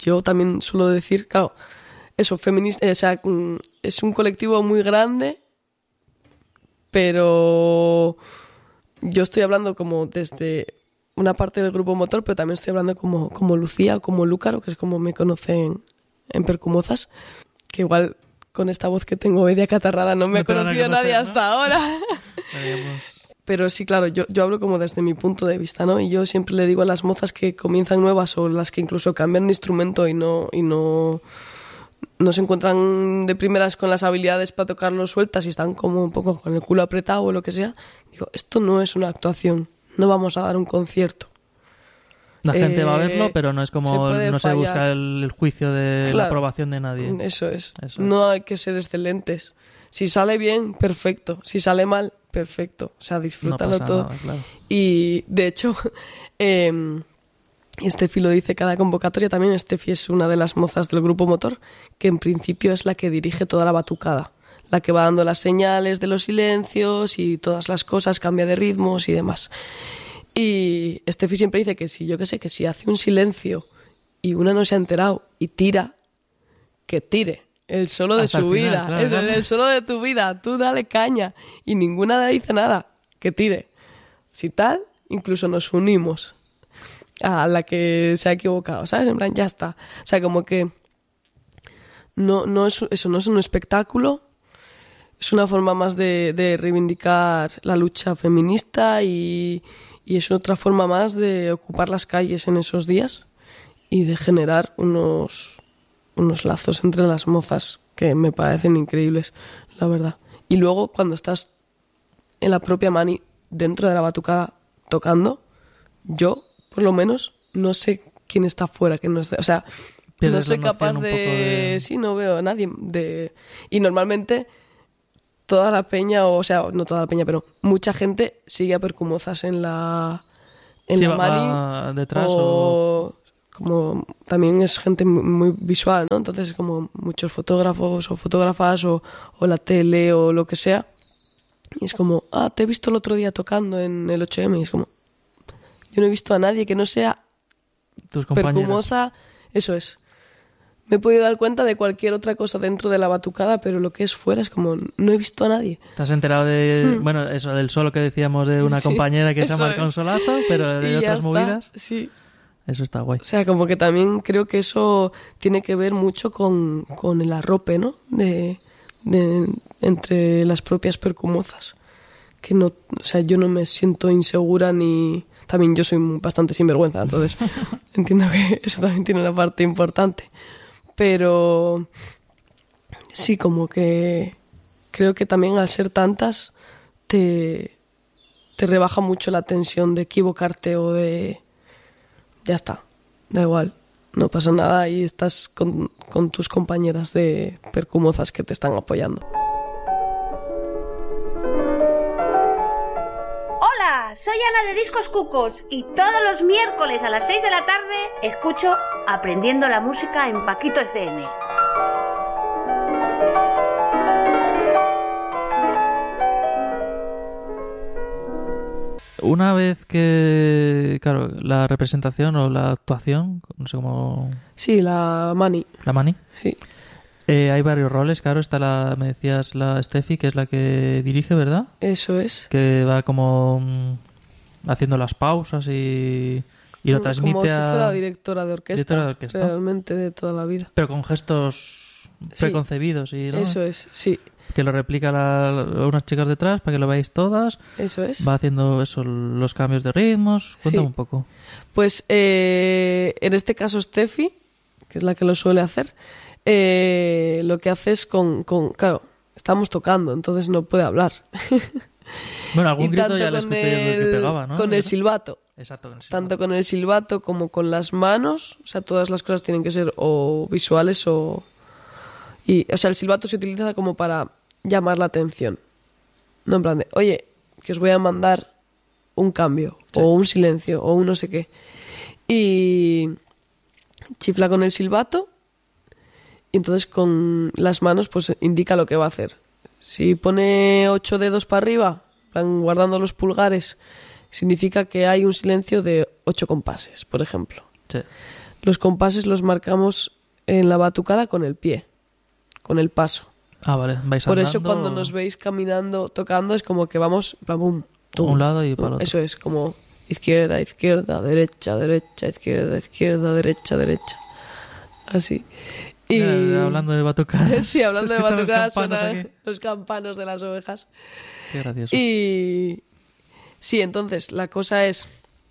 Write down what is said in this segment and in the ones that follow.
yo también suelo decir, claro, eso, feminista, o sea, es un colectivo muy grande, pero yo estoy hablando como desde una parte del grupo motor, pero también estoy hablando como Lucía o como Lúcaro, que es como me conocen en Percumozas, que igual con esta voz que tengo media catarrada no me ha conocido nadie hasta ahora. Pero sí, claro, yo hablo como desde mi punto de vista, ¿no? Y yo siempre le digo a las mozas que comienzan nuevas o las que incluso cambian de instrumento y no se encuentran de primeras con las habilidades para tocarlo sueltas y están como un poco con el culo apretado o lo que sea, digo, esto no es una actuación, no vamos a dar un concierto. La gente va a verlo, pero no es como, no se busca el juicio de la aprobación de nadie. Eso es. No hay que ser excelentes. Si sale bien, perfecto. Si sale mal, perfecto. O sea, disfrútalo todo. Nada, claro. Y, de hecho, Estefi lo dice cada convocatoria también. Estefi es una de las mozas del grupo motor, que en principio es la que dirige toda la batucada. La que va dando las señales de los silencios y todas las cosas, cambia de ritmos y demás. Y Estefi siempre dice que que si hace un silencio y una no se ha enterado y tira, que tire. El solo de hasta su final, vida. claro, claro. El solo de tu vida. Tú dale caña. Y ninguna le dice nada. Que tire. Si tal, incluso nos unimos a la que se ha equivocado, ¿sabes? En plan, ya está. O sea, como que no es un espectáculo. Es una forma más de reivindicar la lucha feminista y es otra forma más de ocupar las calles en esos días y de generar unos lazos entre las mozas que me parecen increíbles, la verdad. Y luego cuando estás en la propia mani, dentro de la batucada, tocando, yo, por lo menos, no sé quién está fuera, quién no está... O sea, no soy capaz de... Sí, no veo a nadie. Y normalmente... toda la peña, o sea, no toda la peña, pero mucha gente sigue a Percumozas en la mani. Va detrás o como también es gente muy visual, ¿no? Entonces como muchos fotógrafos o fotógrafas o la tele o lo que sea. Y es como, te he visto el otro día tocando en el 8M. Y es como, yo no he visto a nadie que no sea tus compañeros. Percumoza. Eso es. Me he podido dar cuenta de cualquier otra cosa dentro de la batucada, pero lo que es fuera es como, no he visto a nadie. ¿Te has enterado de, bueno, eso del solo que decíamos de una compañera que se ha marcado un solazo, pero de otras movidas? Sí. Eso está guay. O sea, como que también creo que eso tiene que ver mucho con el arrope, ¿no? De entre las propias percumozas. Que no, o sea, yo no me siento insegura ni... También yo soy bastante sinvergüenza, entonces entiendo que eso también tiene una parte importante. Pero sí, como que creo que también al ser tantas te rebaja mucho la tensión de equivocarte o de... Ya está, da igual, no pasa nada y estás con tus compañeras de percumozas que te están apoyando. Hola, soy Ana de Discos Cucos y todos los miércoles a las 6 de la tarde escucho Aprendiendo la Música en Paquito FM. Una vez que, claro, la representación o la actuación, no sé cómo... Sí, la mani. ¿La mani? Sí. Hay varios roles, claro, está me decías la Estefi, que es la que dirige, ¿verdad? Eso es. Que va como haciendo las pausas y lo transmite como si fuera directora de orquesta, realmente de toda la vida. Pero con gestos preconcebidos y ¿no? Eso es, sí. Que lo replica unas chicas detrás para que lo veáis todas. Eso es. Va haciendo eso, los cambios de ritmos. Cuéntame un poco. Pues en este caso Steffi, que es la que lo suele hacer, lo que hace es claro, estamos tocando, entonces no puede hablar. Bueno, algún grito ya le escuché yo que pegaba, ¿no? Con el silbato. Exacto, con el silbato. Tanto con el silbato como con las manos. O sea, todas las cosas tienen que ser o visuales o sea, el silbato se utiliza como para llamar la atención. No en plan de, oye, que os voy a mandar un cambio, o un silencio, o un no sé qué. Y chifla con el silbato, y entonces con las manos pues indica lo que va a hacer. Si pone 8 dedos para arriba, guardando los pulgares, significa que hay un silencio de 8 compases, por ejemplo. Sí. los compases los marcamos en la batucada con el pie, con el paso. Ah, vale. ¿Vais Por andando, eso cuando nos veis caminando, tocando, es como que vamos, pum, a un lado y para el otro? Eso es, como izquierda, izquierda, derecha, derecha, izquierda, izquierda, derecha, derecha. Así. Y hablando de batucadas. sí, hablando de batucadas suenan suenan los campanos de las ovejas. Qué gracioso. Y sí, entonces la cosa es,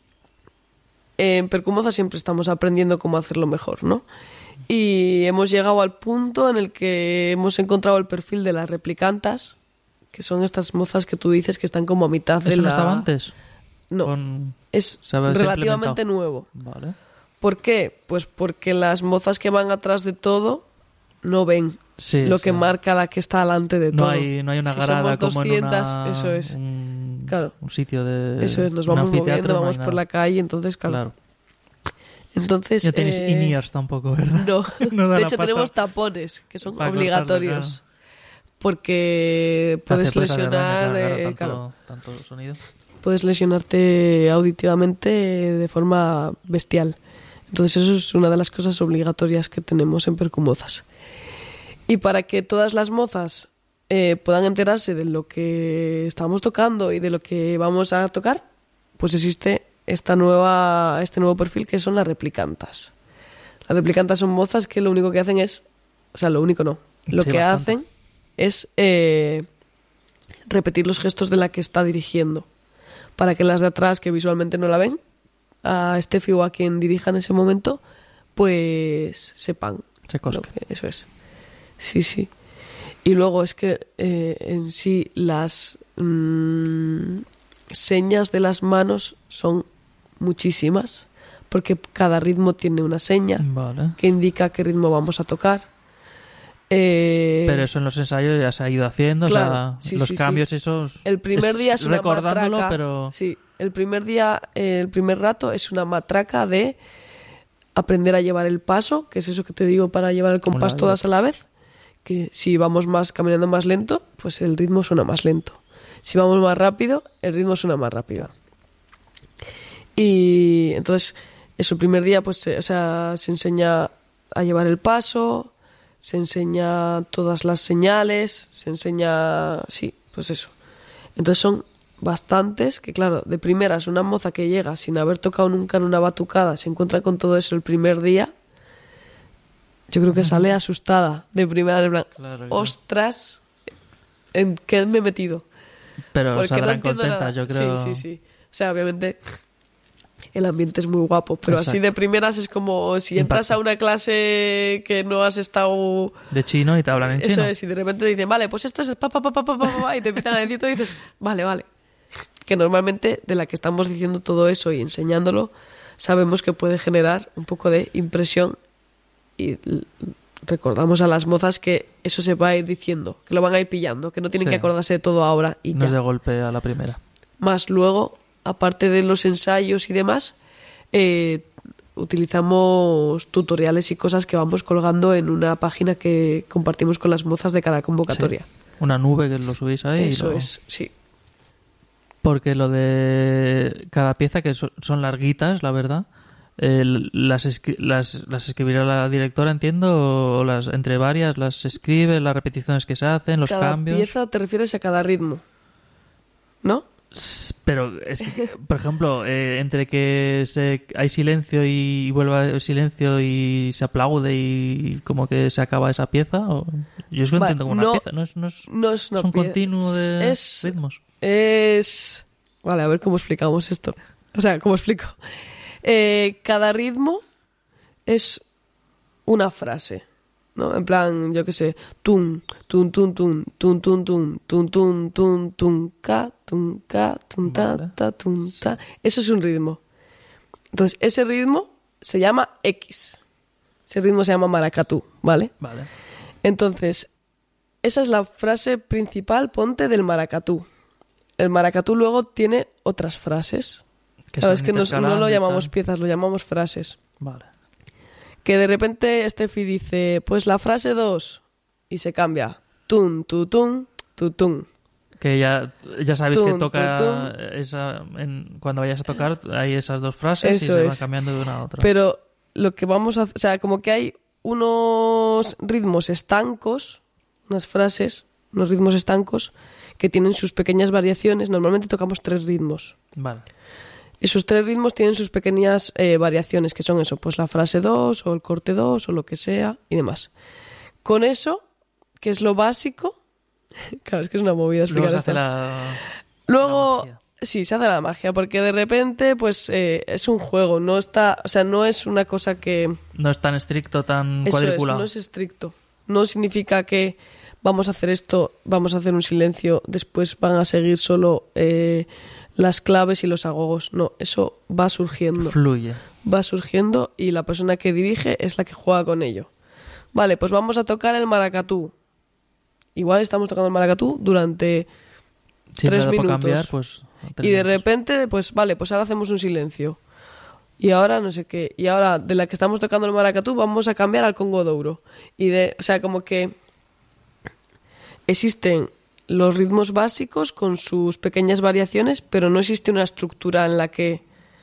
en Percumoza siempre estamos aprendiendo cómo hacerlo mejor, ¿no? Y hemos llegado al punto en el que hemos encontrado el perfil de las replicantas, que son estas mozas que tú dices que están como a mitad de ¿Eso la... no estaba antes? No, es relativamente nuevo. Vale. ¿Por qué? Pues porque las mozas que van atrás de todo no ven lo que marca la que está delante de todo. No hay una grada somos 200, como en eso es. Claro. Un sitio de... Eso es, nos vamos moviendo, vamos por la calle, entonces, claro. Entonces, no tenéis in-ears tampoco, ¿verdad? No, de hecho tenemos tapones, que son obligatorios. Porque puedes lesionar... tanto sonido. Puedes lesionarte auditivamente de forma bestial. Entonces eso es una de las cosas obligatorias que tenemos en Percumozas. Y para que todas las mozas puedan enterarse de lo que estamos tocando y de lo que vamos a tocar, pues existe este nuevo perfil que son las replicantas. Las replicantas son mozas que lo único que hacen es... O sea, lo único no. Lo que hacen es repetir los gestos de la que está dirigiendo, para que las de atrás, que visualmente no la ven, a Steffi o a quien dirija en ese momento, pues sepan. Se cosque. Eso es. Sí, sí. Y luego es que en sí las señas de las manos son muchísimas, porque cada ritmo tiene una seña que indica qué ritmo vamos a tocar. Pero eso en los ensayos ya se ha ido haciendo, claro, o sea, los cambios esos... El primer día es una recordándolo, matraca, pero... Sí, el primer rato es una matraca de aprender a llevar el paso, que es eso que te digo para llevar el compás todas a la vez, que si vamos caminando más lento, pues el ritmo suena más lento. Si vamos más rápido, el ritmo suena más rápido. Y entonces, eso, el primer día pues se enseña a llevar el paso, se enseña todas las señales, se enseña... Sí, pues eso. Entonces son bastantes que, claro, de primeras una moza que llega sin haber tocado nunca en una batucada, se encuentra con todo eso el primer día, yo creo que sale asustada de primera, en plan, claro. Ostras, ¿en qué me he metido? Pero porque saldrán no entiendo contentas, nada. yo creo. Sí. O sea, obviamente... El ambiente es muy guapo, pero Exacto. así de primeras es como si entras a una clase que no has estado... De chino y te hablan en chino. Eso es, y de repente te dicen, vale, pues esto es el pa, y te empiezan a decir todo y dices, vale. Que normalmente de la que estamos diciendo todo eso y enseñándolo, sabemos que puede generar un poco de impresión y recordamos a las mozas que eso se va a ir diciendo, que lo van a ir pillando, que no tienen que acordarse de todo ahora y no ya. es de golpe a la primera. Más luego... Aparte de los ensayos y demás, utilizamos tutoriales y cosas que vamos colgando en una página que compartimos con las mozas de cada convocatoria. Sí. Una nube que lo subís ahí. Eso es, sí. Porque lo de cada pieza, que son larguitas, la verdad, las escribirá la directora, entiendo, o las entre varias las escribe, las repeticiones que se hacen, los cambios. Cada pieza te refieres a cada ritmo, ¿no? Pero es que, por ejemplo, entre que hay silencio y vuelve a haber silencio y se aplaude y como que se acaba esa pieza, yo es que entiendo como una pieza, no es una es un pieza. continuo de ritmos. Vale, a ver cómo explicamos esto. O sea, ¿cómo explico? Cada ritmo es una frase, ¿no? En plan, yo qué sé, tun, tun, tun, tun, tun, tun, tun, tun, tun, tun, tun, ka, tun, ta, tun, ta. Eso es un ritmo. Entonces, ese ritmo se llama X. Ese ritmo se llama maracatú, ¿vale? Vale. Entonces, esa es la frase principal, ponte, del maracatú. El maracatú luego tiene otras frases. Claro, es que no lo llamamos piezas, lo llamamos frases. Vale. Que de repente Steffi dice, pues la frase 2, y se cambia. Tun, tu, tun, tu, tun. Que ya sabéis que toca tun, tun. cuando vayas a tocar hay esas dos frases. Eso y se van cambiando de una a otra. Pero lo que vamos a... O sea, como que hay unos ritmos estancos, unas frases, unos ritmos estancos que tienen sus pequeñas variaciones. Normalmente tocamos 3 ritmos. Vale. Esos 3 ritmos tienen sus pequeñas variaciones, que son eso, pues la frase 2 o el corte 2 o lo que sea y demás. Con eso, que es lo básico... Claro, es que es una movida explicar Luego se esto. hace Luego, la magia. sí, se hace la magia, porque de repente, pues, es un juego, no está... O sea, no es una cosa que... No es tan estricto, tan Eso es, cuadriculado. no es estricto. No significa que vamos a hacer esto, vamos a hacer un silencio, después van a seguir solo las claves y los agogos. No, eso va surgiendo. Fluye. Va surgiendo y la persona que dirige es la que juega con ello. Vale, pues vamos a tocar el maracatú. Igual estamos tocando el maracatú durante Si 3 le da por minutos. cambiar, pues... 3 Y de minutos. repente, pues vale, pues ahora hacemos un silencio. Y ahora no sé qué. Y ahora de la que estamos tocando el maracatú vamos a cambiar al congo douro. O sea, como que existen los ritmos básicos con sus pequeñas variaciones, pero no existe una estructura en la que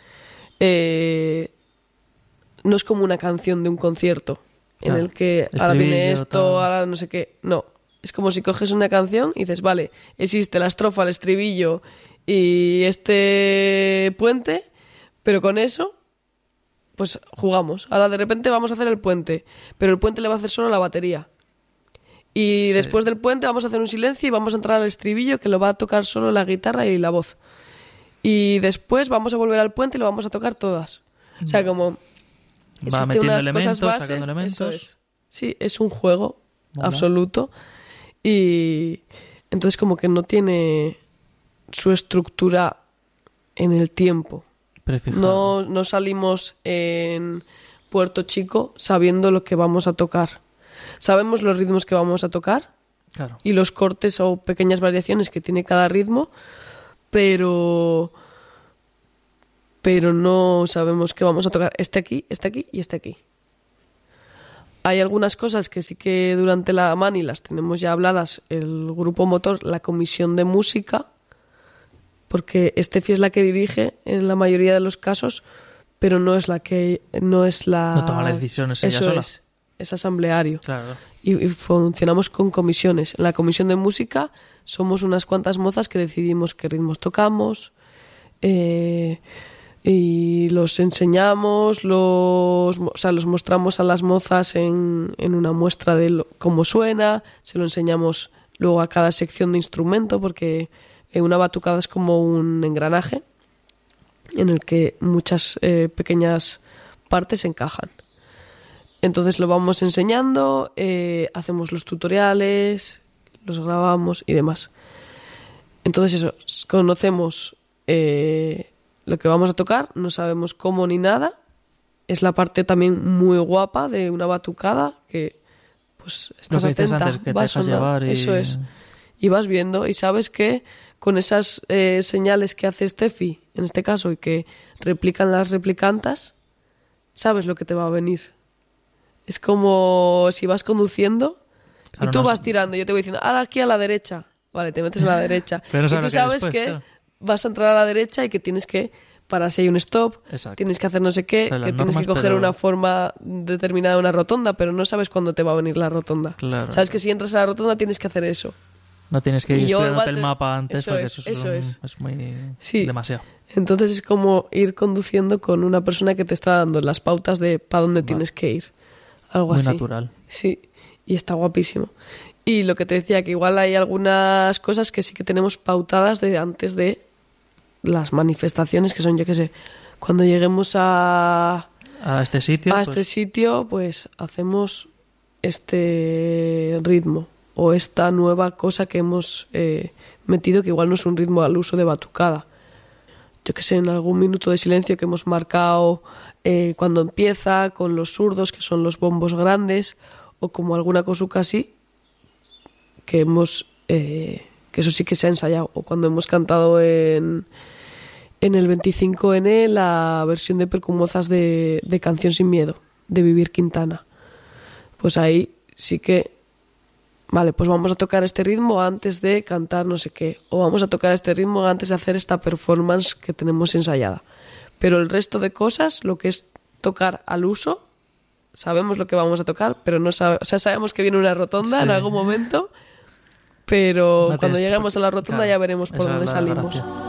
no es como una canción de un concierto en Claro. el que ahora viene Estribillo, esto, tal. ahora no sé qué. No, es como si coges una canción y dices, vale, existe la estrofa, el estribillo y este puente, pero con eso pues jugamos. Ahora de repente vamos a hacer el puente, pero el puente le va a hacer solo la batería. Y Sí. después del puente vamos a hacer un silencio y vamos a entrar al estribillo que lo va a tocar solo la guitarra y la voz. Y después vamos a volver al puente y lo vamos a tocar todas. O sea, como Va existen metiendo unas elementos, cosas bases, sacando elementos. eso es. Sí, es un juego Mola. absoluto. Y entonces como que no tiene su estructura en el tiempo. Prefijado. No salimos en Puerto Chico sabiendo lo que vamos a tocar. Sabemos los ritmos que vamos a tocar Claro. y los cortes o pequeñas variaciones que tiene cada ritmo, pero no sabemos que vamos a tocar este aquí y este aquí. Hay algunas cosas que sí que durante la mani las tenemos ya habladas el grupo motor, la comisión de música, porque Estefi es la que dirige en la mayoría de los casos, pero no es la No toma las decisiones ella eso sola. es asambleario. Claro. Y funcionamos con comisiones. En la comisión de música somos unas cuantas mozas que decidimos qué ritmos tocamos y los enseñamos, los mostramos a las mozas en una muestra de cómo suena, se lo enseñamos luego a cada sección de instrumento, porque una batucada es como un engranaje en el que muchas pequeñas partes encajan. Entonces lo vamos enseñando, hacemos los tutoriales, los grabamos y demás. Entonces eso, conocemos lo que vamos a tocar, no sabemos cómo ni nada. Es la parte también muy guapa de una batucada, que pues estás Lo que dices atenta, antes, que te vas dejas sonando, llevar y... eso es. Y vas viendo y sabes que con esas señales que hace Steffi, en este caso, y que replican las replicantas, sabes lo que te va a venir. Es como si vas conduciendo Claro, y tú no vas es- tirando. Yo te voy diciendo, ahora aquí a la derecha. Vale, te metes a la derecha. Pero no y tú sabes lo que hay sabes después, que claro. vas a entrar a la derecha y que tienes que parar si hay un stop, Exacto. tienes que hacer no sé qué, O sea, las que tienes normas, que coger pero- una forma determinada de una rotonda, pero no sabes cuándo te va a venir la rotonda. Claro. Sabes que si entras a la rotonda tienes que hacer eso. No tienes que Y ir yo estudiándote igual el mapa antes eso porque es, eso eso es muy... Sí. demasiado. Entonces es como ir conduciendo con una persona que te está dando las pautas de para dónde tienes que ir. Algo Muy así. natural. Sí, y está guapísimo. Y lo que te decía, que igual hay algunas cosas que sí que tenemos pautadas de antes de las manifestaciones, que son, yo qué sé, cuando lleguemos a A este sitio, pues, este sitio, pues hacemos este ritmo o esta nueva cosa que hemos metido, que igual no es un ritmo al uso de batucada. Yo que sé, en algún minuto de silencio que hemos marcado cuando empieza, con los zurdos, que son los bombos grandes, o como alguna cosuca así, que hemos que eso sí que se ha ensayado, o cuando hemos cantado en el 25N la versión de Percumozas de Canción sin Miedo, de Vivir Quintana. Pues ahí sí que, vale, pues vamos a tocar este ritmo antes de cantar no sé qué, o vamos a tocar este ritmo antes de hacer esta performance que tenemos ensayada. Pero el resto de cosas, lo que es tocar al uso. Sabemos lo que vamos a tocar, pero no sabemos que viene una rotonda en algún momento, pero Mate cuando esto, lleguemos a la rotonda claro, ya veremos por esa dónde es la salimos. gracia.